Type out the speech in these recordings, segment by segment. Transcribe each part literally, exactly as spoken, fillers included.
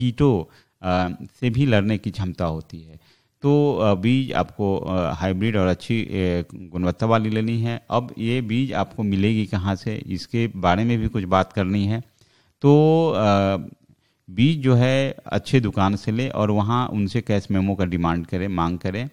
कीटों अ, से भी लड़ने की क्षमता होती है। तो अ, बीज आपको अ, हाइब्रिड और अच्छी अ, गुणवत्ता वाली लेनी है। अब ये बीज आपको मिलेगी कहाँ से, इसके बारे में भी कुछ बात करनी है। तो अ, बीज जो है अच्छे दुकान से ले और वहाँ उनसे कैश मेमो का डिमांड करें, मांग करें।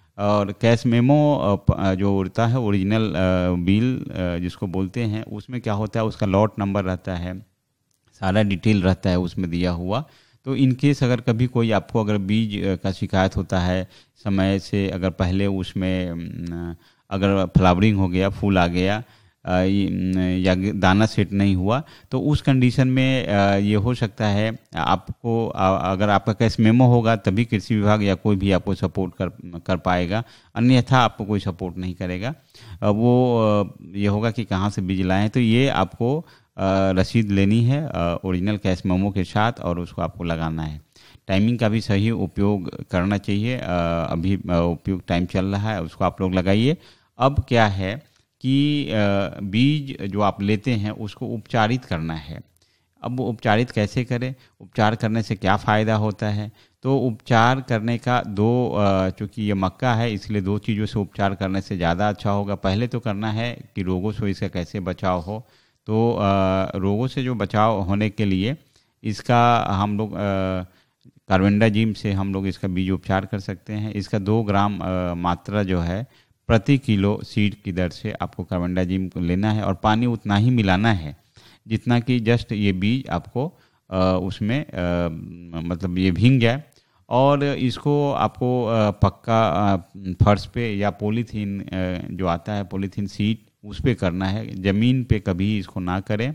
और कैश मेमो अ, प- अ, जो होता है ओरिजिनल अ, बिल अ, जिसको बोलते हैं, उसमें क्या होता है, उसका लॉट नंबर रहता है, सारा डिटेल रहता है उसमें दिया हुआ। तो इन केस अगर कभी कोई आपको अगर बीज अ, का शिकायत होता है, समय से अगर पहले उसमें अम, अगर फ्लावरिंग हो गया, फूल आ गया, अ, ये, न, या दाना सेट नहीं हुआ, तो उस कंडीशन में अ, ये हो सकता है आपको अ, अगर आपका कैश मेमो होगा तभी कृषि विभाग या कोई भी आपको सपोर्ट कर कर पाएगा, अन्यथा आपको कोई सपोर्ट नहीं करेगा। अ, वो अ, ये होगा कि कहाँ से बीज लाए हैं। तो ये आपको अ, रसीद लेनी है ओरिजिनल कैश मेमो के साथ और उसको आपको लगाना है। टाइमिंग का भी सही उपयोग करना चाहिए। अ, अभी अ, उपयोग टाइम चल रहा है, उसको आप लोग लगाइए। अब क्या है कि अ, बीज जो आप लेते हैं उसको उपचारित करना है। अब वो उपचारित कैसे करें, उपचार करने से क्या फ़ायदा होता है? तो उपचार करने का दो अ, चूँकि ये मक्का है इसलिए दो चीज़ों से उपचार करने से ज़्यादा अच्छा होगा। पहले तो करना है कि रोगों से इसका कैसे बचाव हो। तो अ, रोगों से जो बचाव होने के लिए इसका हम लोग अ, कार्बेंडाजिम से हम लोग इसका बीज उपचार कर सकते हैं। इसका दो ग्राम अ, मात्रा जो है प्रति किलो सीड की दर से आपको कार्बेंडाजिम को लेना है और पानी उतना ही मिलाना है जितना कि जस्ट ये बीज आपको अ, उसमें अ, मतलब ये भींग जाए। और इसको आपको अ, पक्का अ, फर्श पे या पॉलीथीन अ, जो आता है पॉलीथीन सीट उस पे करना है, ज़मीन पे कभी इसको ना करें।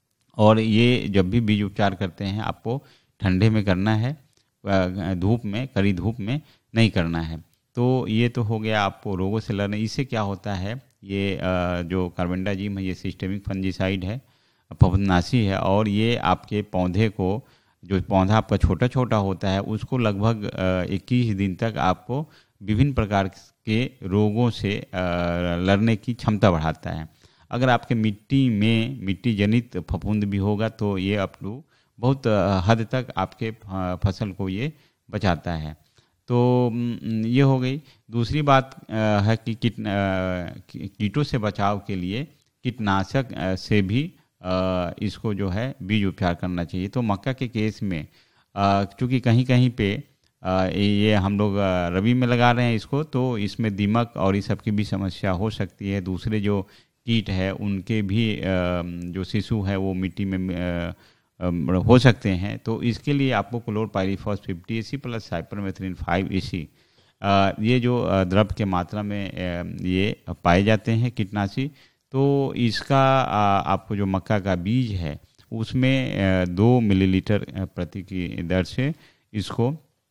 और ये जब भी बीज उपचार करते हैं आपको ठंडे में करना है, अ, धूप में, कड़ी धूप में नहीं करना है। तो ये तो हो गया आपको रोगों से लड़ने। इससे क्या होता है, ये अ, जो कार्बेंडाजिम है ये सिस्टेमिक फंजीसाइड है, फफूंदनाशी है, और ये आपके पौधे को, जो पौधा आपका छोटा छोटा होता है उसको लगभग इक्कीस दिन तक आपको विभिन्न प्रकार के रोगों से अ, लड़ने की क्षमता बढ़ाता है। अगर आपके मिट्टी में मिट्टी जनित फफूंद भी होगा तो ये अप टू बहुत अ, हद तक आपके फ- फसल को ये बचाता है। तो उम, ये हो गई। दूसरी बात अ, है कि कीट अ, की- कीटों से बचाव के लिए कीटनाशक अ, से भी अ, इसको जो है बीज उपचार करना चाहिए। तो मक्का के केस में अ, चूँकि कहीं कहीं पे अ, ये ये हम लोग अ, रबी में लगा रहे हैं इसको, तो इसमें दीमक और इस सब की भी समस्या हो सकती है। दूसरे जो कीट है उनके भी अ, जो शिशु है वो मिट्टी में अ, अम, हो सकते हैं। तो इसके लिए आपको क्लोरपाइरीफॉस फिफ्टी ए सी प्लस साइपरमेथ्रिन फाइव ए सी, ये जो अ, द्रव के मात्रा में अ, ये पाए जाते हैं कीटनाशी। तो इसका अ, आपको जो मक्का का बीज है उसमें अ, दो मिलीलीटर अ, प्रति की दर से इसको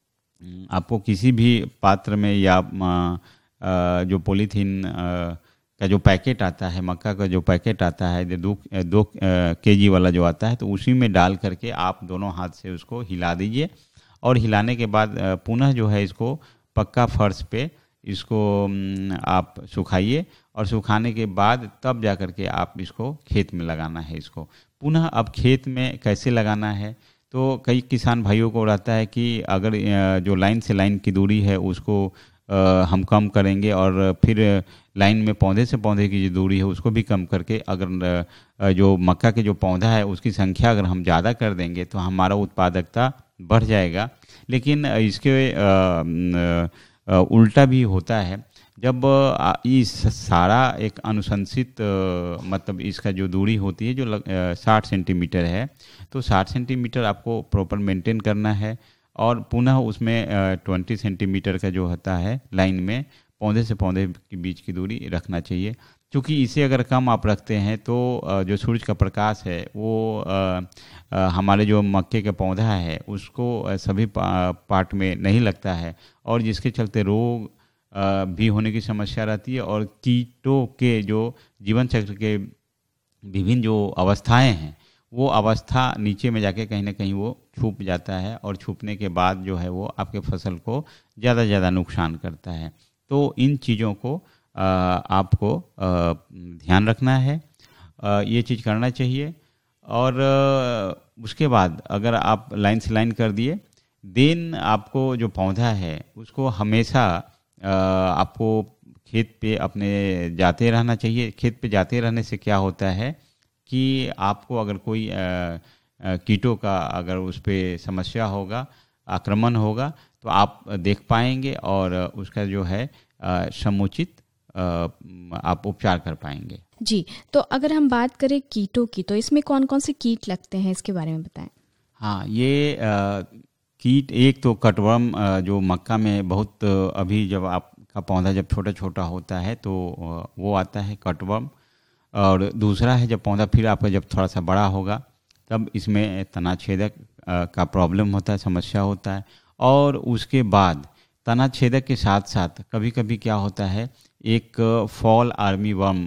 अम, आपको किसी भी पात्र में या अ, अ, जो पॉलीथीन अ, का जो पैकेट आता है, मक्का का जो पैकेट आता है, जो दो दो केजी वाला जो आता है, तो उसी में डाल करके आप दोनों हाथ से उसको हिला दीजिए। और हिलाने के बाद अ, पुनः जो है इसको पक्का फर्श पे इसको अम, आप सुखाइए। और सुखाने के बाद तब जा कर के आप इसको खेत में लगाना है। इसको पुनः अब खेत में कैसे लगाना है, तो कई किसान भाइयों को रहता है कि अगर अ, जो लाइन से लाइन की दूरी है उसको अ, हम कम करेंगे और फिर लाइन में पौधे से पौधे की जो दूरी है उसको भी कम करके अगर अ, जो मक्का के जो पौधा है उसकी संख्या अगर हम ज़्यादा कर देंगे तो हमारा उत्पादकता बढ़ जाएगा। लेकिन इसके अ, न, अ, उल्टा भी होता है। जब अ, इस सारा एक अनुशंसित अ, मतलब इसका जो दूरी होती है जो लग साठ सेंटीमीटर है, तो साठ सेंटीमीटर आपको प्रॉपर मेंटेन करना है। और पुनः उसमें ट्वेंटी सेंटीमीटर का जो होता है लाइन में पौधे से पौधे के बीच की दूरी रखना चाहिए। क्योंकि इसे अगर कम आप रखते हैं तो अ, जो सूरज का प्रकाश है वो अ, अ, हमारे जो मक्के का पौधा है उसको अ, सभी पा, पार्ट में नहीं लगता है, और जिसके चलते रोग अ, भी होने की समस्या रहती है। और कीटों के जो जीवन चक्र के विभिन्न जो अवस्थाएं हैं वो अवस्था नीचे में जाके कहीं ना कहीं वो छुप जाता है, और छुपने के बाद जो है वो आपके फसल को ज़्यादा से ज़्यादा नुकसान करता है। तो इन चीज़ों को अ, आपको अ, ध्यान रखना है, अ, ये चीज़ करना चाहिए। और अ, उसके बाद अगर आप लाइन से लाइन कर दिए, देन आपको जो पौधा है उसको हमेशा अ, आपको खेत पे अपने जाते रहना चाहिए। खेत पे जाते रहने से क्या होता है कि आपको अगर कोई अ, अ, कीटों का अगर उस पे समस्या होगा, आक्रमण होगा, तो आप देख पाएंगे और उसका जो है अ, समुचित अ, आप उपचार कर पाएंगे। जी, तो अगर हम बात करें कीटों की, तो इसमें कौन कौन से कीट लगते हैं, इसके बारे में बताएं। हाँ, ये अ, कीट एक तो कटवर्म अ, जो मक्का में बहुत अ, अभी जब आपका पौधा जब छोटा छोटा होता है तो अ, वो आता है कटवर्म। और दूसरा है जब पौधा फिर आपका जब थोड़ा सा बड़ा होगा तब इसमें तना छेदक अ, का प्रॉब्लम होता है, समस्या होता है। और उसके बाद तना छेदक के साथ साथ कभी कभी क्या होता है, एक फॉल आर्मी वर्म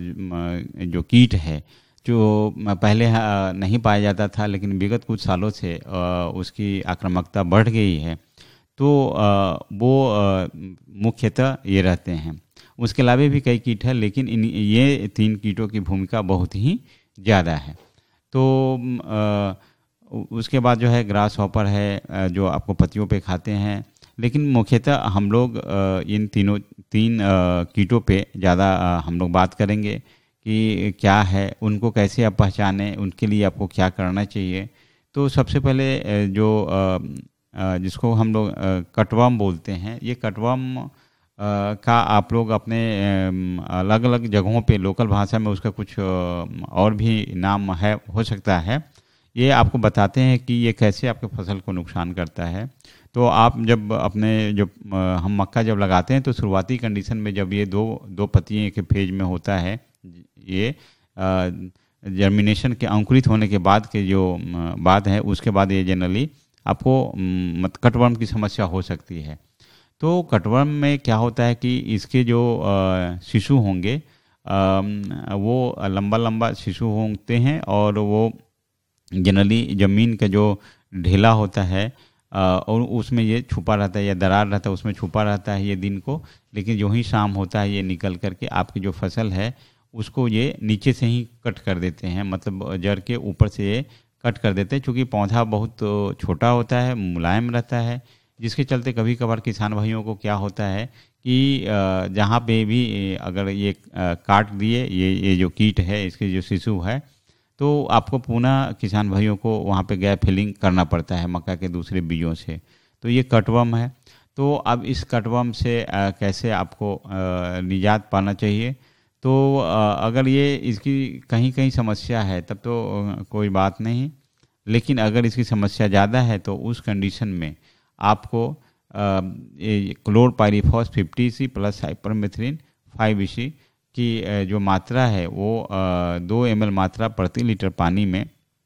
जो कीट है, जो पहले अ, नहीं पाया जाता था लेकिन विगत कुछ सालों से अ, उसकी आक्रामकता बढ़ गई है। तो अ, वो अ, मुख्यतः ये रहते हैं। उसके अलावा भी कई कीट हैं लेकिन इन ये तीन कीटों की भूमिका बहुत ही ज़्यादा है। तो अ, उ- उसके बाद जो है ग्रास हॉपर है, अ, जो आपको पत्तियों पे खाते हैं। लेकिन मुख्यतः हम लोग अ, इन तीनों तीन अ, कीटों पे ज़्यादा अ, हम लोग बात करेंगे कि क्या है, उनको कैसे आप पहचानें, उनके लिए आपको क्या करना चाहिए। तो सबसे पहले अ, जो अ, अ, जिसको हम लोग अ, कटवर्म बोलते हैं, ये कटवर्म अ, का आप लोग अपने अलग अलग जगहों पे लोकल भाषा में उसका कुछ अ, और भी नाम है, हो सकता है। ये आपको बताते हैं कि ये कैसे आपके फसल को नुकसान करता है। तो आप जब अपने जो अ, हम मक्का जब लगाते हैं तो शुरुआती कंडीशन में जब ये दो दो पत्तियाँ के फेज में होता है, ये जर्मिनेशन के अंकुरित होने के बाद के जो अ, बाद है, उसके बाद ये जनरली आपको अम, मत कटवर्म की समस्या हो सकती है। तो कटवर्म में क्या होता है कि इसके जो अ, शिशु होंगे, अम, वो लंबा लंबा शिशु होते हैं और वो जनरली ज़मीन का जो ढेला होता है अ, और उसमें ये छुपा रहता है, या दरार रहता है उसमें छुपा रहता है ये दिन को। लेकिन जो ही शाम होता है ये निकल करके आपकी जो फसल है उसको ये नीचे से ही कट कर देते हैं, मतलब जड़ के ऊपर से ये कट कर देते हैं। चूँकि पौधा बहुत छोटा होता है, मुलायम रहता है, जिसके चलते कभी कभार किसान भाइयों को क्या होता है कि अ, जहाँ पे भी अगर ये अ, काट दिए ये ये जो कीट है, इसके जो शिशु है, तो आपको पुनः किसान भाइयों को वहाँ पे गैप फिलिंग करना पड़ता है मक्का के दूसरे बीजों से। तो ये कटवर्म है। तो अब इस कटवर्म से अ, कैसे आपको अ, निजात पाना चाहिए। तो अ, अगर ये इसकी कहीं कहीं समस्या है तब तो अ, कोई बात नहीं। लेकिन अगर इसकी समस्या ज़्यादा है तो उस कंडीशन में आपको chlorpyrifos fifty C plus हाइपरमेथ्रिन five इसी की अ, जो मात्रा है वो अ, दो एम एल मात्रा प्रति लीटर पानी में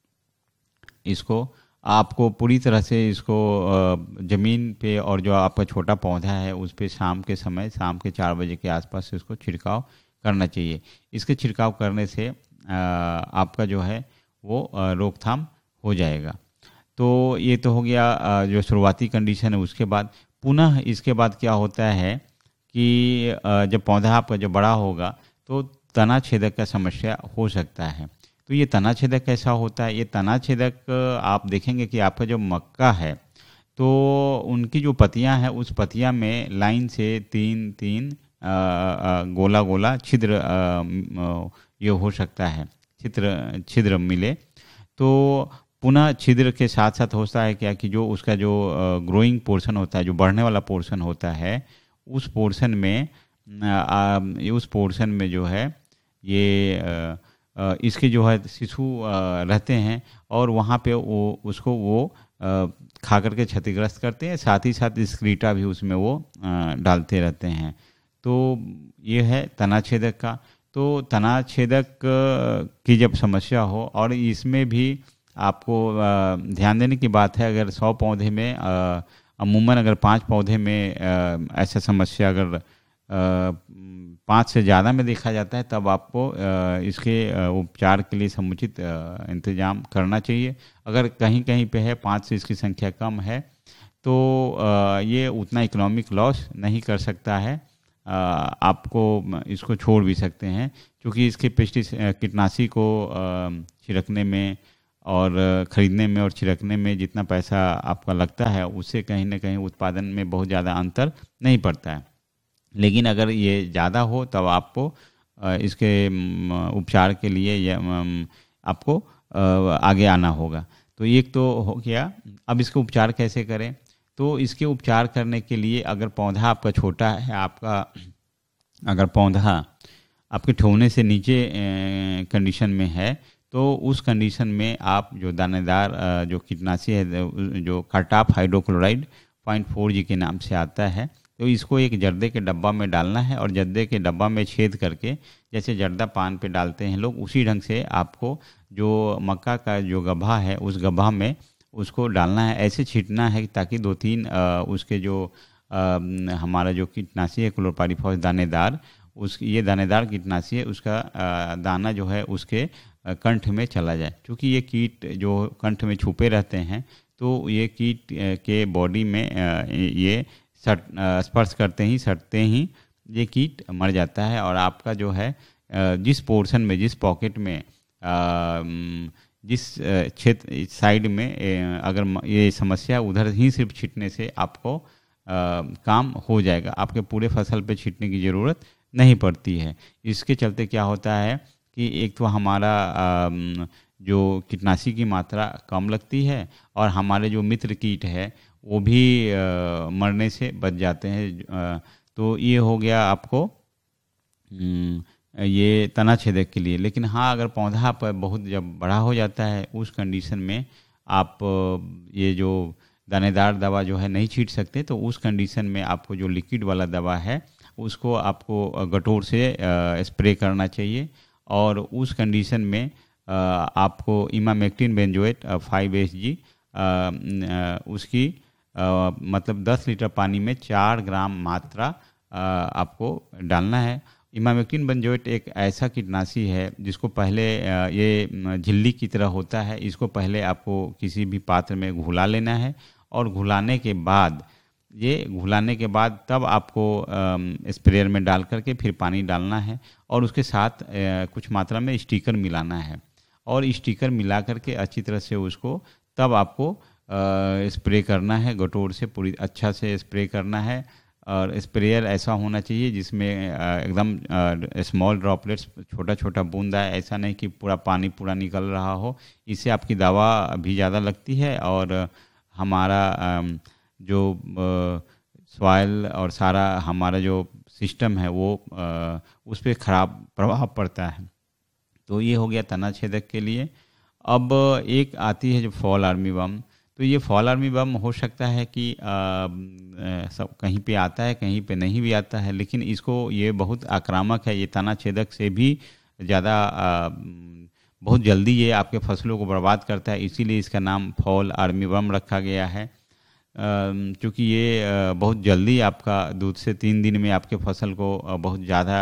इसको आपको पूरी तरह से इसको अ, ज़मीन पे और जो आपका छोटा पौधा है उस पे शाम के समय, शाम के चार बजे के आसपास इसको छिड़काव करना चाहिए। इसके छिड़काव करने से अ, आपका जो है वो अ, रोकथाम हो जाएगा। तो ये तो हो गया अ, जो शुरुआती कंडीशन है। उसके बाद पुनः इसके बाद क्या होता है कि अ, जब पौधा आपका जब बड़ा होगा तो तना छेदक का समस्या हो सकता है। तो ये तना छेदक कैसा होता है, ये तना छेदक अ, आप देखेंगे कि आपका जो मक्का है तो उनकी जो पत्तियां हैं उस पत्तियां में लाइन से तीन तीन अ, अ, गोला गोला छिद्र अ, म, ये हो सकता है, छिद्र छिद्र मिले। तो पुनः छिद्र के साथ साथ होता है क्या कि जो उसका जो ग्रोइंग पोर्शन होता है, जो बढ़ने वाला पोर्शन होता है, उस पोर्शन में अ, आ, उस पोर्शन में जो है ये अ, अ, इसके जो है शिशु अ, रहते हैं और वहाँ पे वो उसको वो अ, खा करके क्षतिग्रस्त करते हैं। साथ ही साथ स्क्रीटा भी उसमें वो अ, डालते रहते हैं। तो ये है तना छेदक का। तो तना छेदक अ, की जब समस्या हो, और इसमें भी आपको अ, ध्यान देने की बात है, अगर सौ पौधे में अ, अमूमन अगर पाँच पौधे में अ, ऐसा समस्या अगर अ, पाँच से ज़्यादा में देखा जाता है तब आपको अ, इसके अ, उपचार के लिए समुचित अ, इंतजाम करना चाहिए। अगर कहीं कहीं पे है पाँच से इसकी संख्या कम है तो अ, ये उतना इकोनॉमिक लॉस नहीं कर सकता है। आपको इसको छोड़ भी सकते हैं, क्योंकि इसके पेस्टिसाइड कीटनाशी को छिड़कने में और ख़रीदने में और छिड़कने में जितना पैसा आपका लगता है उससे कहीं ना कहीं उत्पादन में बहुत ज़्यादा अंतर नहीं पड़ता है। लेकिन अगर ये ज़्यादा हो तब आपको इसके उपचार के लिए या आपको आगे आना होगा। तो एक तो हो गया। अब इसका उपचार कैसे करें? तो इसके उपचार करने के लिए अगर पौधा आपका छोटा है, आपका अगर पौधा आपके ठोने से नीचे कंडीशन में है, तो उस कंडीशन में आप जो दानेदार जो कीटनाशी है, जो कार्टाप हाइड्रोक्लोराइड पॉइंट फोर जी के नाम से आता है, तो इसको एक जर्दे के डब्बा में डालना है और जर्दे के डब्बा में छेद करके, जैसे जर्दा पान पे डालते हैं लोग, उसी ढंग से आपको जो मक्का का जो गड्ढा है उस गड्ढा में उसको डालना है। ऐसे छींटना है ताकि दो तीन आ, उसके जो आ, हमारा जो कीटनाशी है क्लोरोपाइरीफॉस दानेदार, उस ये दानेदार कीटनाशी है, उसका आ, दाना जो है उसके कंठ में चला जाए। क्योंकि ये कीट जो कंठ में छुपे रहते हैं, तो ये कीट के बॉडी में ये सट स्पर्श करते ही सटते ही ये कीट मर जाता है और आपका जो है जिस पोर्शन में, जिस पॉकेट में, जिस क्षेत्र साइड में अगर ये समस्या, उधर ही सिर्फ छींटने से आपको काम हो जाएगा। आपके पूरे फसल पे छींटने की ज़रूरत नहीं पड़ती है। इसके चलते क्या होता है कि एक तो हमारा जो कीटनाशी की मात्रा कम लगती है और हमारे जो मित्र कीट है वो भी आ, मरने से बच जाते हैं। आ, तो ये हो गया आपको ये तना छेदक के लिए। लेकिन हाँ, अगर पौधा पर बहुत जब बड़ा हो जाता है उस कंडीशन में आप ये जो दानेदार दवा जो है नहीं छींट सकते, तो उस कंडीशन में आपको जो लिक्विड वाला दवा है उसको आपको गटोर से स्प्रे करना चाहिए। और उस कंडीशन में आपको emamectin benzoate five S G उसकी आ, मतलब दस लीटर पानी में चार ग्राम मात्रा आ, आपको डालना है। इमामेक्टिन बेंजोएट एक ऐसा कीटनाशी है जिसको पहले आ, ये झिल्ली की तरह होता है। इसको पहले आपको किसी भी पात्र में घुला लेना है और घुलाने के बाद ये घुलाने के बाद तब आपको स्प्रेयर में डाल करके फिर पानी डालना है और उसके साथ आ, कुछ मात्रा में स्टिकर मिलाना है और स्टिकर मिला करके अच्छी तरह से उसको तब आपको स्प्रे करना है। गटोर से पूरी अच्छा से स्प्रे करना है और स्प्रेयर ऐसा होना चाहिए जिसमें एकदम स्मॉल ड्रॉपलेट्स, छोटा छोटा बूंदा है, ऐसा नहीं कि पूरा पानी पूरा निकल रहा हो। इससे आपकी दवा भी ज़्यादा लगती है और हमारा जो सॉइल और सारा हमारा जो सिस्टम है वो उस पर ख़राब प्रभाव पड़ता है। तो ये हो गया तना छेदक के लिए। अब एक आती है जो फॉल आर्मी बम। तो ये फॉल आर्मी बम हो सकता है कि आ, सब कहीं पे आता है, कहीं पे नहीं भी आता है, लेकिन इसको ये बहुत आक्रामक है। ये तना छेदक से भी ज़्यादा बहुत जल्दी ये आपके फसलों को बर्बाद करता है, इसीलिए इसका नाम फॉल आर्मी बम रखा गया है। क्योंकि ये बहुत जल्दी आपका दूध से तीन दिन में आपके फसल को बहुत ज़्यादा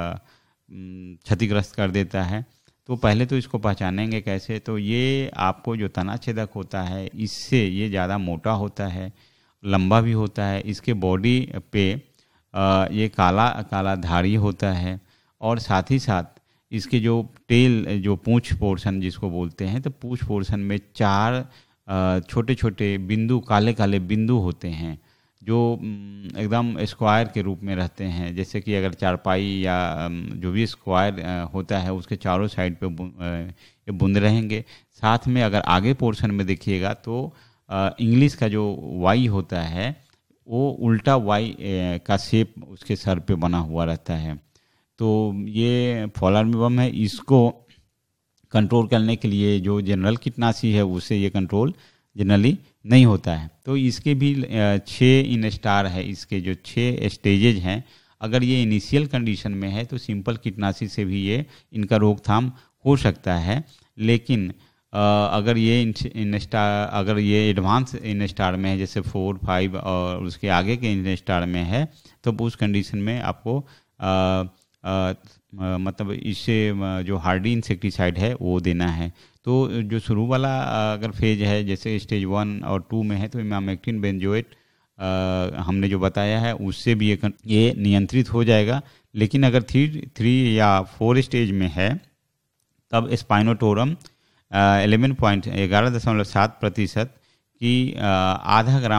क्षतिग्रस्त कर देता है। तो पहले तो इसको पहचानेंगे कैसे? तो ये आपको जो तना छेदक होता है इससे ये ज़्यादा मोटा होता है, लंबा भी होता है, इसके बॉडी पे ये काला काला धारी होता है और साथ ही साथ इसके जो टेल जो पूंछ पोर्शन जिसको बोलते हैं, तो पूंछ पोर्शन में चार छोटे छोटे बिंदु, काले काले बिंदु होते हैं जो एकदम स्क्वायर के रूप में रहते हैं। जैसे कि अगर चारपाई या जो भी स्क्वायर होता है उसके चारों साइड पे ये बूंद रहेंगे। साथ में अगर आगे पोर्शन में देखिएगा तो इंग्लिश का जो वाई होता है वो उल्टा वाई का शेप उसके सर पे बना हुआ रहता है। तो ये फॉल आर्मी बम है। इसको कंट्रोल करने के लिए जो जनरल कीटनाशी है उससे ये कंट्रोल जनरली नहीं होता है। तो इसके भी छः इन स्टार है, इसके जो छः स्टेजेज हैं। अगर ये इनिशियल कंडीशन में है तो सिंपल कीटनाशी से भी ये इनका रोकथाम हो सकता है। लेकिन अगर ये इन स्टार अगर ये एडवांस इन स्टार में है, जैसे फोर फाइव और उसके आगे के इन स्टार में है, तो उस कंडीशन में आपको आ, आ, मतलब इससे जो हार्डी इंसेक्टिसाइड है वो देना है। तो जो शुरू वाला अगर फेज है, जैसे स्टेज वन और टू में है, तो इमामेक्टिन बेंजोएट आ, हमने जो बताया है उससे भी ये, ये नियंत्रित हो जाएगा। लेकिन अगर थ्री थ्री या फोर स्टेज में है तब स्पाइनोटोरम एलेवन पॉइंट ग्यारह दशमलव सात प्रतिशत की आधा ग्राम